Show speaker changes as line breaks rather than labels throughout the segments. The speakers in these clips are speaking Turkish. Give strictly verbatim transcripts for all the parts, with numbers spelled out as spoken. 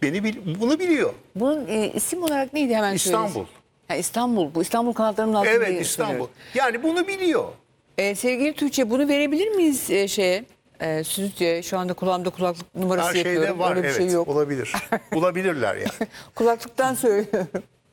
beni bil- bunu biliyor.
Bunun e, isim olarak neydi hemen
İstanbul.
söylesin. Ha, İstanbul. Bu İstanbul kanatlarının altında.
Evet, İstanbul. Yani bunu biliyor.
Ee, sevgili Tuğçe, bunu verebilir miyiz e, şeye? E, stüdyoya. Şu anda kulağımda kulaklık numarası
Her şeyde
yapıyorum.
var.
Öyle bir
Evet,
şey yok.
olabilir. Bulabilirler yani.
Kulaklıktan söylüyorum.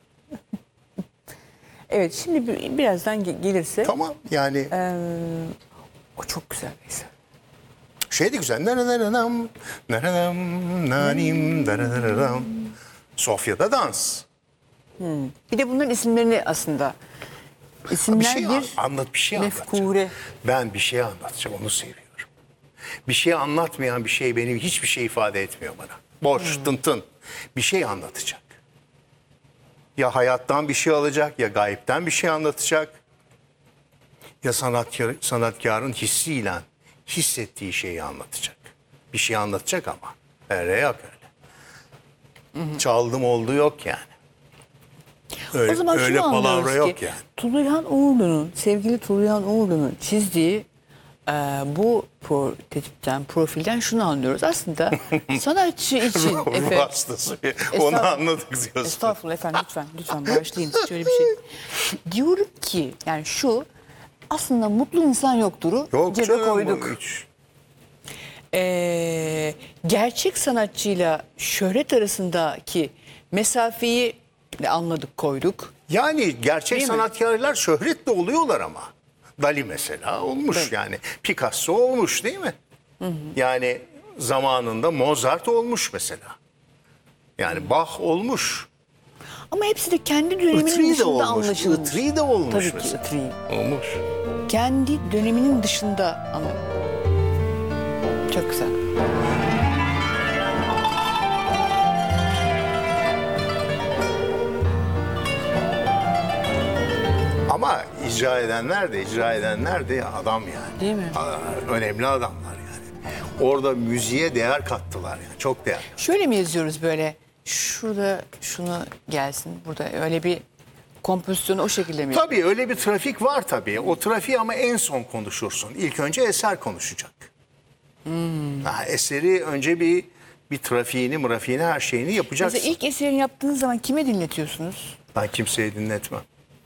Evet, şimdi bir- birazdan ge- gelirse.
Tamam yani
O çok güzel bir eser.
şey de güzel. Naranam, naranam, nanim, darararam. Sofya'da dans.
Bir de bunların isimlerini aslında.
Bir
İsimler
şey
bir
an- anlat, bir şey anlatacağım.
mefkure.
Ben bir şey anlatacağım, onu seviyorum. Bir şey anlatmayan bir şey benim hiçbir şey ifade etmiyor bana. Boş, tın tın. Bir şey anlatacak. Ya hayattan bir şey alacak, ya gayipten bir şey anlatacak. Ya sanatkar, sanatkarın hissiyle hissettiği şeyi anlatacak. Bir şey anlatacak ama. Öyle yok öyle. Çaldım oldu yok yani. Öyle,
O zaman
öyle
şunu
palavra
anlıyoruz
yok
ki
yani.
Tuluyan Uğurlu'nun, sevgili Tuluyan Uğurlu'nun çizdiği e, bu prototipten, profilden şunu anlıyoruz. Aslında sanatçı için
Ruh
efendim.
hastası. Onu anladık diyorsun.
Estağfurullah efendim, lütfen lütfen bağışlayın, şöyle bir şey. Diyorum ki yani şu, aslında mutlu insan yoktur'u
Yok
cebe
canım,
koyduk.
hiç.
Ee, gerçek sanatçıyla şöhret arasındaki mesafeyi de anladık, koyduk.
Yani gerçek
Değil mi?
sanatkarlar şöhretli oluyorlar ama. Dali mesela olmuş
Evet.
yani. Picasso olmuş değil mi? Yani zamanında Mozart olmuş mesela. Yani Bach olmuş.
Ama hepsi de kendi döneminin
Itri de
dışında
olmuş.
anlaşılmış.
Itri de olmuş
Tabii ki
mesela.
Itri.
Olmuş.
Kendi döneminin dışında ama. Çok güzel.
Ama icra edenler de icra edenler de adam yani.
Değil mi?
Aa, önemli adamlar yani. Orada müziğe değer kattılar yani. Çok değer.
Şöyle mi yazıyoruz böyle? Şurada şunu gelsin. Burada öyle bir kompozisyonu o şekilde mi?
Tabii öyle bir trafik var tabii. O trafiği ama en son konuşursun. İlk önce eser konuşacak. Ha, eseri önce bir bir trafiğini, mırafiğini, her şeyini yapacaksın.
Mesela ilk eserini yaptığınız zaman kime dinletiyorsunuz?
Ben kimseye dinletmem.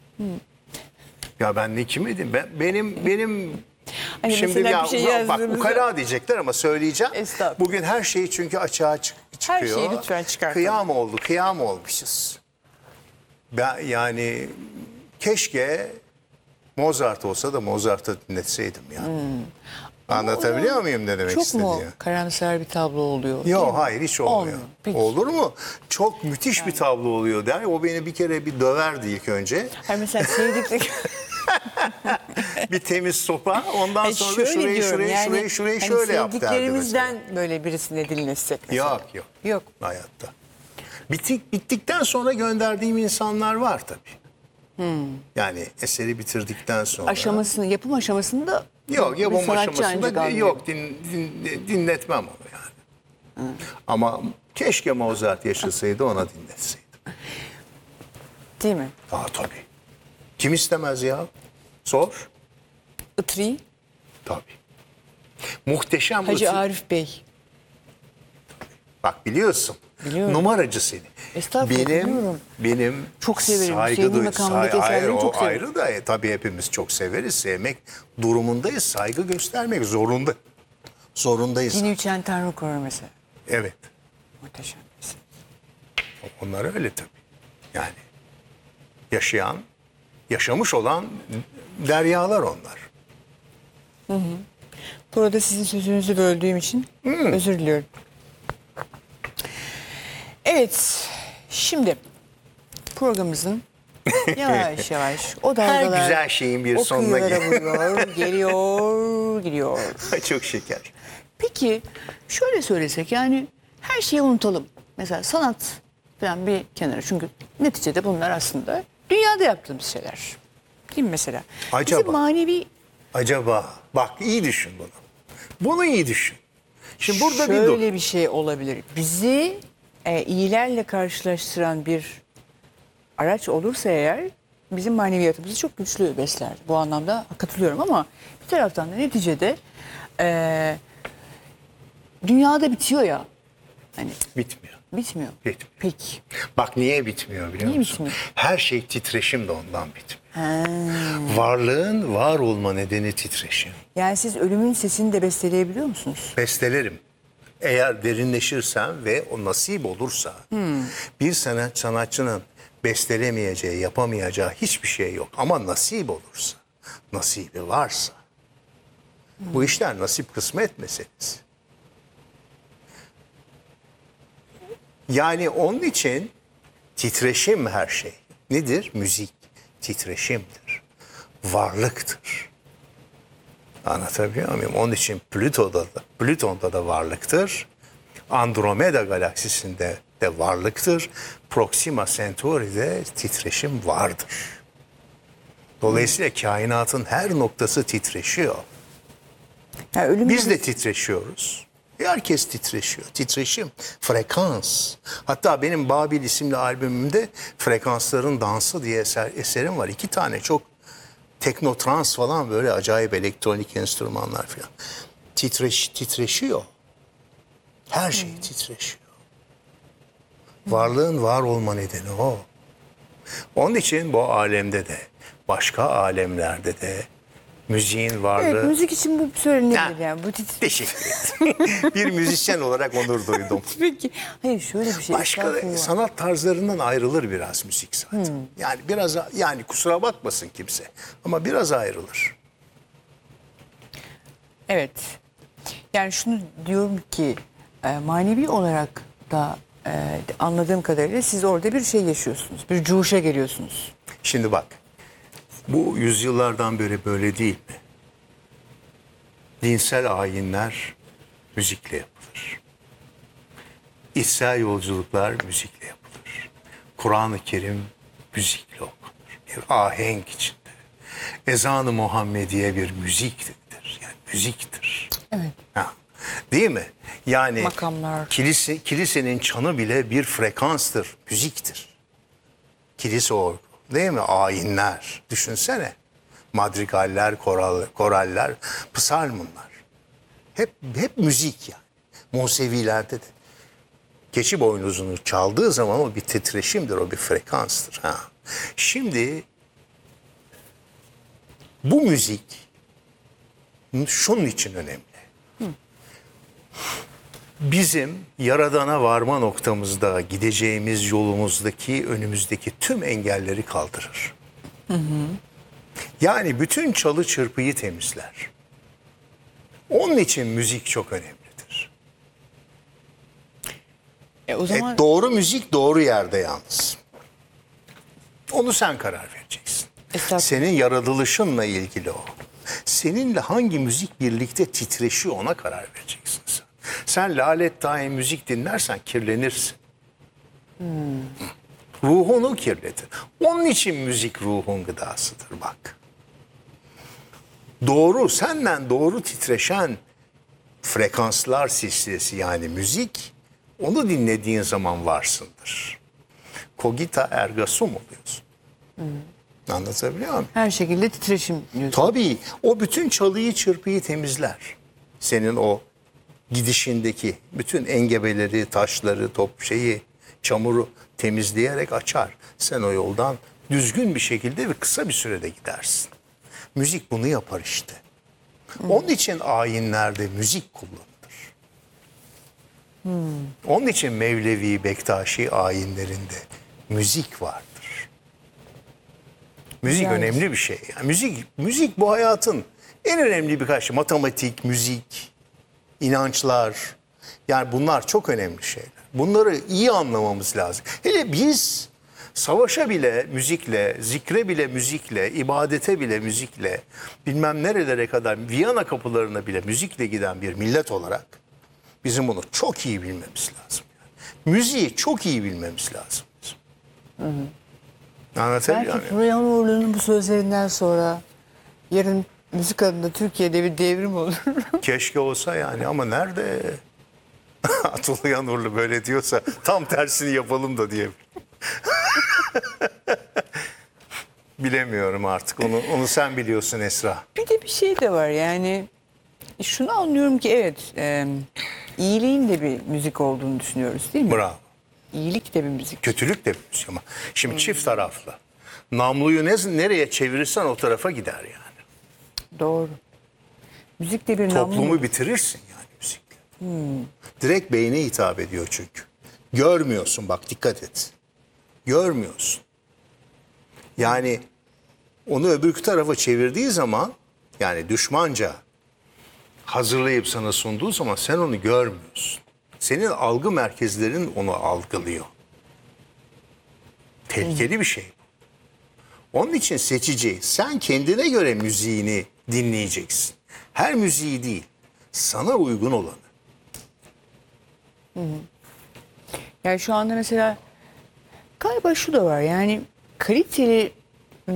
Ya ben ne kime din? Ben, benim benim
Hani
şimdi
mesela
ya
bir şey
bak
yazdığınızda-
ukala diyecekler ama söyleyeceğim.
Estağfurullah.
Bugün her şey çünkü açığa çık- çıkıyor.
Her şeyi lütfen çıkartalım.
Kıyam oldu, kıyam olmuşuz. Ben yani keşke Mozart olsa da Mozart'ı dinletseydim ya. Anlatabiliyor muyum ne demek
Çok
istediğimi?
mu karamsar bir tablo oluyor? değil
Yok
mi?
hayır hiç olmuyor.
Olmuyor. Peki.
Olur mu? Çok müthiş bir tablo oluyor der. O beni bir kere bir döverdi ilk önce.
Hayır, mesela sevdikleri...
Bir temiz sopa. Ondan
Hayır,
sonra da
şöyle
şurayı
diyorum,
şurayı
yani
şurayı şurayı
hani
şöyle yap derdi mesela.
sevdiklerimizden böyle birisine dinletsek mesela.
Yok yok.
Yok.
Hayatta. Bittik, bittikten sonra gönderdiğim insanlar var tabii. Yani eseri bitirdikten sonra.
Aşamasını, yapım aşamasında
Yok
bir
yapım
sanatçı
aşamasında
ancak anlıyor.
yok din, din- dinletmem onu yani. Ama keşke Mozart yaşasaydı ona dinletseydim.
Değil mi?
Aa tabii. Kim istemez ya? Sor.
Itri,
Tabii. Muhteşem
Hacı
ısı-
Arif Bey.
Bak biliyorsun.
Biliyorum.
Numaracı seni.
Estağfurullah,
Benim,
biliyorum.
benim
Çok severim.
saygı
Hüseyin'in
duy-
makamındaki
say- hayır,
eserlerini
o
çok severim.
ayrı da e, tabii hepimiz çok severiz. Sevmek durumundayız. Saygı göstermek zorunda. Zorundayız.
Yine Yücel Tanrı Koru mesela.
Evet.
Muhteşem. bir isim.
Onlar öyle tabii. Yani yaşayan, yaşamış olan deryalar onlar.
Burada sizin sözünüzü böldüğüm için özür diliyorum. Evet, şimdi programımızın yavaş yavaş o dalgalar...
Her güzel şeyin bir
o
sonuna
kıyılara
gel-
vuruyor, geliyor, gidiyor.
Çok şeker.
Peki şöyle söylesek, yani her şeyi unutalım. Mesela sanat falan bir kenara. Çünkü neticede bunlar aslında dünyada yaptığımız şeyler. Değil mi mesela?
Acaba?
Bizim manevi
Acaba bak iyi düşün bunu. Bunu iyi düşün. Şimdi burada bir dur.
şöyle bir şey olabilir. Bizi e, iyilerle karşılaştıran bir araç olursa eğer bizim maneviyatımızı çok güçlü besler. Bu anlamda katılıyorum ama bir taraftan da neticede e, dünyada bitiyor ya. Hani
Bitmiyor.
Bitmiyor.
Bitmiyor.
Peki.
Bak niye bitmiyor biliyor
Niye
musun?
bitmiyor?
Her şey titreşim de ondan bitmiyor.
Ha.
Varlığın var olma nedeni titreşim.
Yani siz ölümün sesini de besteleyebiliyor musunuz?
Bestelerim. Eğer derinleşirsem ve o nasip olursa bir sanat, sanatçının bestelemeyeceği, yapamayacağı hiçbir şey yok. Ama nasip olursa, nasibi varsa. Bu işler nasip kısmet meselesi. Yani onun için titreşim her şey. Nedir? Müzik titreşimdir. Varlıktır. Anlatabiliyor muyum? Onun için Plüton'da da, Plüton'da da varlıktır. Andromeda galaksisinde de varlıktır. Proxima Centauri'de titreşim vardır. Dolayısıyla kainatın her noktası titreşiyor.
Yani ölümün
Biz de titreşiyoruz. Herkes titreşiyor. Titreşim, frekans. Hatta benim Babil isimli albümümde Frekansların Dansı diye eser, eserim var. İki tane çok teknotrans falan böyle acayip elektronik enstrümanlar falan. Titreş, titreşiyor. Her şey titreşiyor. Varlığın var olma nedeni o. Onun için bu alemde de, başka alemlerde de müziğin varlığı...
Evet, müzik için bu söylenebilir
Ha,
yani. Bu tit-
Teşekkür ederim. Bir müzisyen olarak onur duydum.
Peki. Hayır şöyle bir şey.
Başka
estağfurullah.
sanat tarzlarından ayrılır biraz müzik zaten. Yani biraz yani kusura bakmasın kimse ama biraz ayrılır.
Evet. Yani şunu diyorum ki e, manevi olarak da e, anladığım kadarıyla siz orada bir şey yaşıyorsunuz. Bir cuşa geliyorsunuz.
Şimdi bak bu yüzyıllardan beri böyle değil mi? Dinsel ayinler müzikle yapılır. İçsel yolculuklar müzikle yapılır. Kur'an-ı Kerim müzikle okunur. Bir ahenk içinde. Ezan-ı Muhammediye bir müziktir. Yani müziktir.
Evet.
Ha, değil mi? Yani
Makamlar.
kilise, kilisenin çanı bile bir frekanstır, müziktir. Kilise orgu, değil mi? Ayinler, düşünsene. Madrigaller, koral, koraller, psalmunlar. Hep hep müzik yani. Musevilerde de. Keçi boynuzunu çaldığı zaman o bir titreşimdir, o bir frekanstır. Ha. Şimdi bu müzik şunun için önemli. Bizim Yaradan'a varma noktamızda gideceğimiz yolumuzdaki önümüzdeki tüm engelleri kaldırır. Hı hı. Yani bütün çalı çırpıyı temizler. Onun için müzik çok önemlidir.
E, o zaman
E, doğru müzik doğru yerde yalnız. Onu sen karar vereceksin.
Estağfurullah.
Senin yaratılışınla ilgili o. Seninle hangi müzik birlikte titreşiyor ona karar vereceksin sen. Sen lalet daim müzik dinlersen kirlenirsin. Hmm. Ruhunu kirletir. Onun için müzik ruhun gıdasıdır bak. Doğru, senden doğru titreşen frekanslar silsilesi yani müzik, onu dinlediğin zaman varsındır. Cogita ergo sum oluyorsun. Hmm. Anlatabiliyor muyum?
her şekilde titreşim diyorsunuz.
Tabii o bütün çalıyı çırpıyı temizler. Senin o gidişindeki bütün engebeleri, taşları, top şeyi, çamuru temizleyerek açar. Sen o yoldan düzgün bir şekilde ve kısa bir sürede gidersin. Müzik bunu yapar işte. Hmm. Onun için ayinlerde müzik kullanılır. Hmm. Onun için Mevlevi, Bektaşi ayinlerinde müzik vardır. Müzik
Yani.
önemli bir şey. Yani müzik, müzik bu hayatın en önemli birkaç şey. Matematik, müzik, inançlar. Yani bunlar çok önemli şeyler. Bunları iyi anlamamız lazım. Hele biz savaşa bile müzikle, zikre bile müzikle, ibadete bile müzikle, bilmem nerelere kadar Viyana kapılarına bile müzikle giden bir millet olarak bizim bunu çok iyi bilmemiz lazım. Yani. Müziği çok iyi bilmemiz lazım. Hı hı. Anlatabiliyor
Belki
muyum?
Reyhan Uğurlu'nun bu sözlerinden sonra yarın müzik adında Türkiye'de bir devrim olur.
Keşke olsa yani ama nerede? Atılgan Uğurlu böyle diyorsa tam tersini yapalım da diye. Bilemiyorum artık. Onu onu sen biliyorsun Esra.
Bir de bir şey de var yani şunu anlıyorum ki evet e, iyiliğin de bir müzik olduğunu düşünüyoruz değil mi?
Bravo.
İyilik de bir müzik.
Kötülük de bir müzik ama. Şimdi çift taraflı. Namluyu ne, nereye çevirirsen o tarafa gider yani.
Doğru. Müzik de bir
Toplumu
namlu.
bitirirsin yani müzikle. Direkt beyne hitap ediyor çünkü. Görmüyorsun, bak dikkat et. Görmüyorsun. Yani onu öbür tarafa çevirdiği zaman, yani düşmanca hazırlayıp sana sunduğu zaman sen onu görmüyorsun. Senin algı merkezlerin onu algılıyor. Tehlikeli bir şey bu. Onun için seçici, sen kendine göre müziğini dinleyeceksin. Her müziği değil, sana uygun olanı.
Yani şu anda mesela galiba şu da var, yani kaliteli hmm,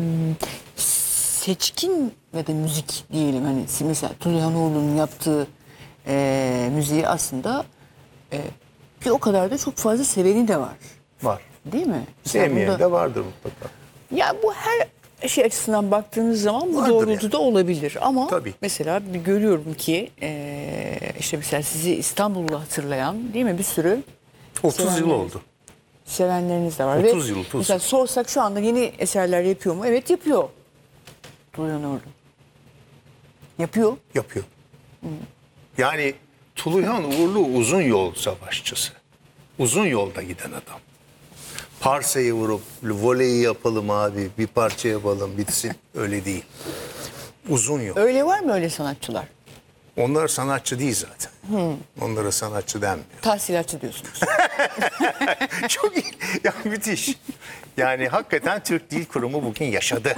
seçkin ya da müzik diyelim, hani mesela Tulyan Uğurlu'nun yaptığı e, müziği aslında e, bir o kadar da çok fazla seveni de var.
Var.
Değil mi? Mesela
Sevmeyen
bunda-
de vardır mutlaka.
Ya bu her şey açısından baktığınız zaman bu
Vardır
doğrultuda olabilir. Ama
Tabii.
mesela bir görüyorum ki eee, işte mesela sizi İstanbul'da hatırlayan, değil mi, bir sürü
otuz yıl
sevenler-
oldu.
sevenleriniz de var.
otuz
Ve
yıl, otuz.
Mesela sorsak şu anda yeni eserler yapıyor mu? Evet, yapıyor. Tulyan Uğurlu. Yapıyor.
Yapıyor. Yani Tuluyan Uğurlu uzun yol savaşçısı. Uzun yolda giden adam. Parsayı vurup voleyi yapalım abi, bir parça yapalım bitsin. Öyle değil. Uzun yol.
Öyle var mı öyle sanatçılar?
Onlar sanatçı değil zaten. Onlara sanatçı denmiyor.
Tahsilatçı diyorsunuz.
Çok iyi. Ya müthiş. Yani hakikaten Türk Dil Kurumu bugün yaşadı.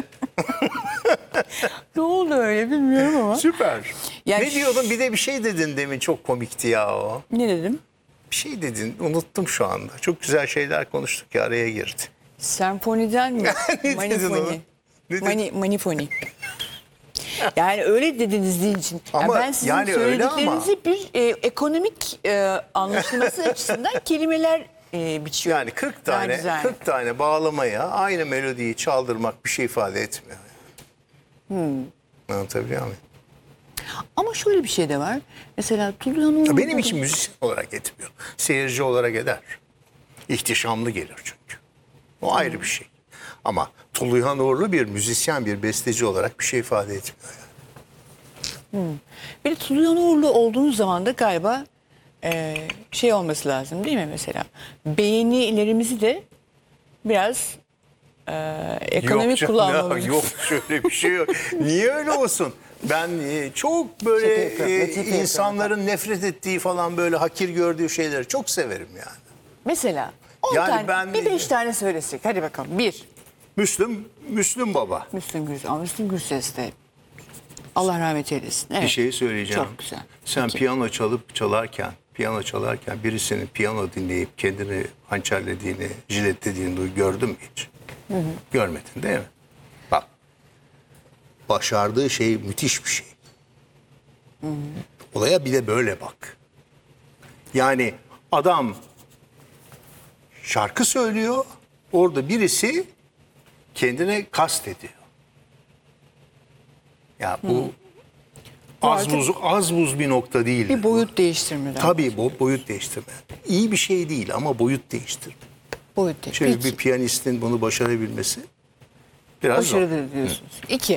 Ne oldu öyle bilmiyorum ama.
Süper.
Yani
ne diyordun? Bir de bir şey dedin demin, çok komikti ya o.
Ne dedim?
Bir şey dedin, unuttum şu anda. Çok güzel şeyler konuştuk ya, araya girdi.
Senfoniden mi?
Ne dedin
Manifoni.
oğlum? Ne dedin?
Mani, manifoni. Yani öyle dediniz değil için. Yani
Ama
ben sizin
yani öyle ama-
söylediklerinizi bir e, ekonomik e, anlaşılması açısından kelimeler e, biçiyor.
Yani kırk tane
Nacizane.
kırk tane bağlamaya aynı melodiyi çaldırmak bir şey ifade etmiyor. Hmm. Anlatabiliyor muyum?
Ama şöyle bir şey de var. Mesela Tulyan Uğurlu...
Benim için müzisyen olarak etmiyor. Seyirci olarak eder. İhtişamlı gelir çünkü. O ayrı bir şey. Ama Tuluyan Uğurlu bir müzisyen, bir besteci olarak bir şey ifade etmiyor. Yani.
Bir de Tulyan Uğurlu olduğunuz zaman da galiba e, şey olması lazım değil mi mesela? Beğenilerimizi de biraz e, ekonomik
canım,
kullanmamız.
ya, yok şöyle bir şey yok. Niye öyle olsun? Ben e, çok böyle
Şaka yapıyorum,
e,
latife yapıyorum.
insanların nefret ettiği falan böyle hakir gördüğü şeyleri çok severim yani.
Mesela on
Yani
tane,
ben-
bir beş tane söylesek. Hadi bakalım. Bir,
Müslüm, Müslüm Baba.
Müslüm Gürses. Ama Müslüm Gürses de Allah rahmet eylesin. Evet.
Bir şey söyleyeceğim.
Çok güzel.
Sen
Peki.
piyano çalıp çalarken, piyano çalarken birisinin piyano dinleyip kendini hançerlediğini, jiletlediğini duy- gördün mü hiç? Görmedin değil mi? Bak. Başardığı şey müthiş bir şey. Olaya bir de böyle bak. Yani adam şarkı söylüyor, orada birisi kendine kast ediyor. Ya bu az
artık-
buz, az buz bir nokta değil.
Bir boyut değiştirmeden.
Tabii bu boyut değiştirme. İyi bir şey değil ama boyut değiştirme.
Boyut değiştirme.
Şöyle bir piyanistin bunu başarabilmesi biraz zor.
Başarılı diyorsunuz. İki.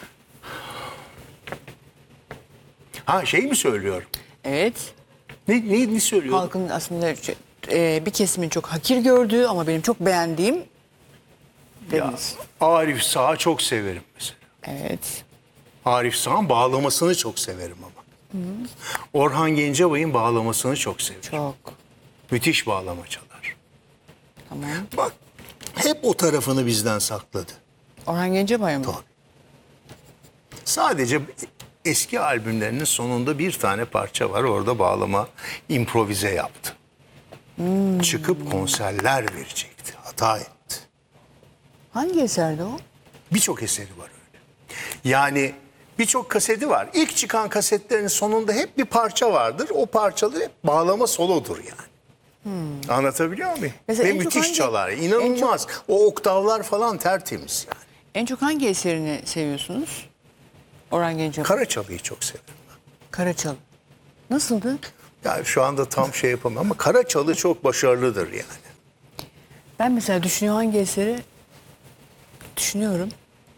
Ha şey mi söylüyorum?
Evet.
Ne, ne, ne söylüyorum?
Halkın aslında e, bir kesimin çok hakir gördüğü ama benim çok beğendiğim
Ya,
dediniz.
Arif Sağ'ı çok severim mesela.
Evet.
Arif Sağ'ın bağlamasını çok severim ama. Orhan Gencebay'ın bağlamasını çok severim.
Çok.
Müthiş bağlama çalar.
Tamam.
Bak hep o tarafını bizden sakladı.
Orhan Gencebay mı?
Tabii. Sadece eski albümlerinin sonunda bir tane parça var. Orada bağlama improvize yaptı. Çıkıp konserler verecekti. Hata etti.
Hangi eserde o?
Birçok eseri var öyle. Yani birçok kaseti var. İlk çıkan kasetlerin sonunda hep bir parça vardır. O parçalar hep bağlama solodur yani. Anlatabiliyor muyum?
Mesela
Ve
en çok
müthiş
hangi-
çalar.
en
İnanılmaz. O oktavlar falan tertemiz yani.
En çok hangi eserini seviyorsunuz? Orhan Gencebay.
Karaçalı'yı çok severim ben.
Karaçalı. Nasıldı?
Yani şu anda tam şey yapamam ama Karaçalı çok başarılıdır yani.
Ben mesela düşünüyorum hangi eseri düşünüyorum.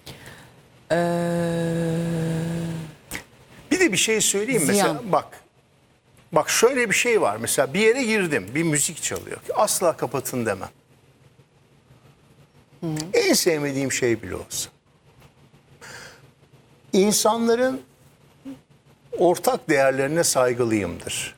Ee,
Bir de bir şey söyleyeyim
Ziyan.
mesela bak. Bak şöyle bir şey var mesela bir yere girdim bir müzik çalıyor. Asla kapatın demem.
Hı.
En sevmediğim şey bile olsa. İnsanların ortak değerlerine saygılıyımdır.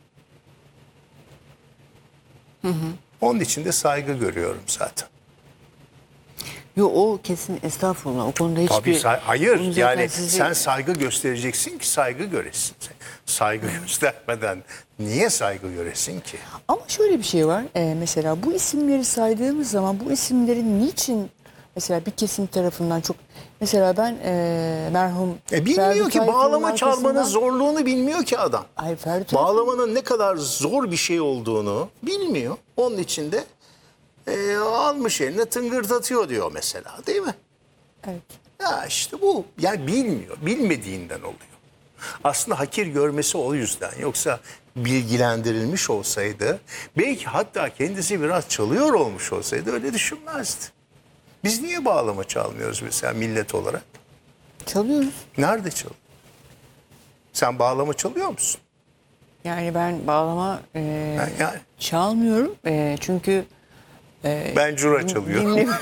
Hı hı.
Onun için de saygı görüyorum zaten.
Yo o kesin estağfurullah o konuda hiçbir...
Tabii say- hayır
Bunu zaten
yani
sizi-
sen saygı göstereceksin ki saygı göresin. Saygı göstermeden niye saygı göresin ki?
Ama şöyle bir şey var. Ee, mesela bu isimleri saydığımız zaman bu isimlerin niçin mesela bir kesim tarafından çok... Mesela ben e, merhum...
E bilmiyor
Ferdi
ki
Tayfur'un
bağlama çalmanın
arkasından-
zorluğunu bilmiyor ki adam.
Ay Ferdi Tayfur-
Bağlamanın ne kadar zor bir şey olduğunu bilmiyor. Onun için de e, almış eline tıngırdatıyor diyor mesela değil mi?
Evet.
Ya işte bu yani bilmiyor. Bilmediğinden oluyor. Aslında hakir görmesi o yüzden. Yoksa bilgilendirilmiş olsaydı belki hatta kendisi biraz çalıyor olmuş olsaydı öyle düşünmezdi. Biz niye bağlama çalmıyoruz mesela millet olarak?
Çalıyoruz.
Nerede çalıyor? Sen bağlama çalıyor musun?
Yani ben bağlama e,
Yani, yani
çalmıyorum. E, çünkü
ben cura çalıyorum.
dinle-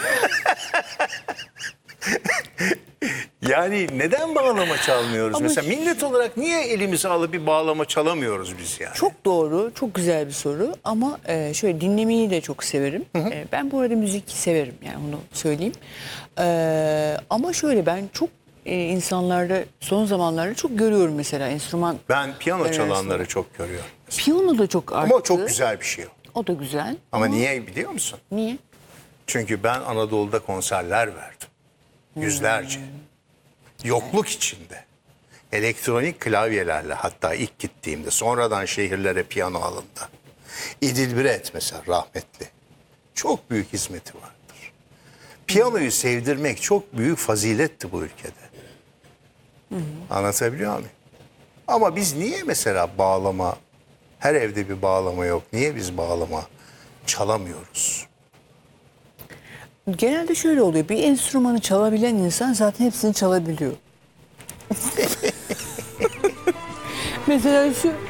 Yani neden bağlama çalmıyoruz?
Ama
Mesela millet olarak niye elimize alıp bir bağlama çalamıyoruz biz yani?
Çok doğru, çok güzel bir soru ama e, şöyle dinlemeyi de çok severim. E, ben bu arada müzik severim yani onu söyleyeyim. E, ama şöyle ben çok e, insanlarda son zamanlarda çok görüyorum mesela enstrüman.
Ben piyano
Ben
çalanları
arasında.
çok görüyorum.
Piyano da çok arttı.
Ama o çok güzel bir şey o.
O da güzel.
Ama niye biliyor musun?
Niye?
Çünkü ben Anadolu'da konserler verdim. Yüzlerce. Yokluk içinde. Elektronik klavyelerle hatta ilk gittiğimde sonradan şehirlere piyano alındı. İdil Biret mesela rahmetli. Çok büyük hizmeti vardır. Piyanoyu sevdirmek çok büyük faziletti bu ülkede. Anlatabiliyor muyum? Ama biz niye mesela bağlama, her evde bir bağlama yok. Niye biz bağlama çalamıyoruz?
Genelde şöyle oluyor. Bir enstrümanı çalabilen insan zaten hepsini çalabiliyor. Mesela şu